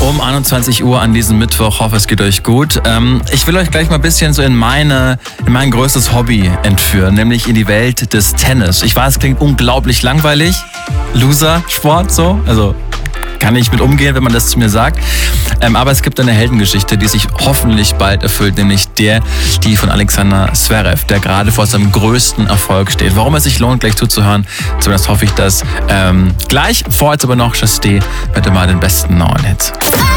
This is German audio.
Um 21 Uhr an diesem Mittwoch. Hoffe, es geht euch gut. Ich will euch gleich mal ein bisschen so in mein größtes Hobby entführen, nämlich in die Welt des Tennis. Ich weiß, es klingt unglaublich langweilig. Loser-Sport so. Also kann ich mit umgehen, wenn man das zu mir sagt. Aber es gibt eine Heldengeschichte, die sich hoffentlich bald erfüllt, nämlich die von Alexander Zverev, der gerade vor seinem größten Erfolg steht. Warum es sich lohnt, gleich zuzuhören, zumindest hoffe ich das. Gleich, vor jetzt aber noch Chasté mit immer den besten neuen Hits.